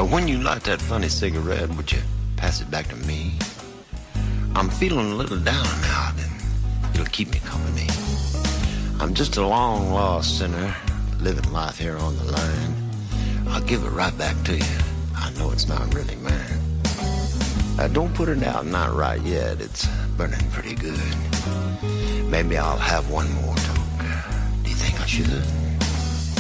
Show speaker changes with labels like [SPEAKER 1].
[SPEAKER 1] When you light that funny cigarette, would you pass it back to me? I'm feeling a little down now, and it'll keep me company. I'm just a long lost sinner, living life here on the line. I'll give it right back to you. I know it's not really mine. Don't put it out, not right yet. It's burning pretty good. Maybe I'll have one more toke. Do you think I should?